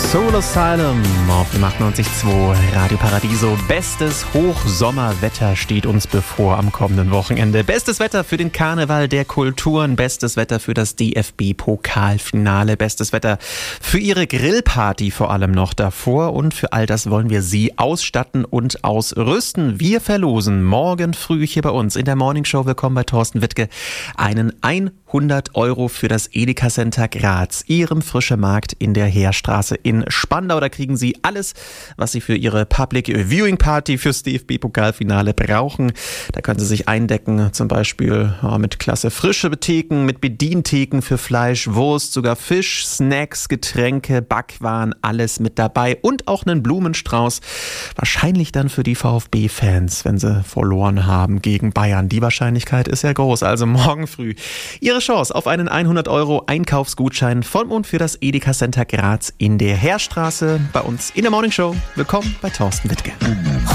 Soul Asylum auf dem 98.2 Radio Paradiso. Bestes Hochsommerwetter steht uns bevor am kommenden Wochenende. Bestes Wetter für den Karneval der Kulturen, bestes Wetter für das DFB-Pokalfinale, bestes Wetter für Ihre Grillparty vor allem noch davor. Und für all das wollen wir Sie ausstatten und ausrüsten. Wir verlosen morgen früh hier bei uns in der Morningshow, willkommen bei Thorsten Wittke, einen 100 € für das Edeka Center Graz, Ihrem frischen Markt in der Heerstraße in Spandau. Da kriegen Sie alles, was Sie für Ihre Public Viewing Party fürs DFB-Pokalfinale brauchen. Da können Sie sich eindecken, zum Beispiel mit klasse frische Theken, mit Bedientheken für Fleisch, Wurst, sogar Fisch, Snacks, Getränke, Backwaren, alles mit dabei und auch einen Blumenstrauß. Wahrscheinlich dann für die VfB-Fans, wenn sie verloren haben gegen Bayern. Die Wahrscheinlichkeit ist ja groß. Also morgen früh Ihre Chance auf einen 100 € Einkaufsgutschein von und für das Edeka Center Graz in der Heerstraße bei uns in der Morningshow. Willkommen bei Thorsten Wittke.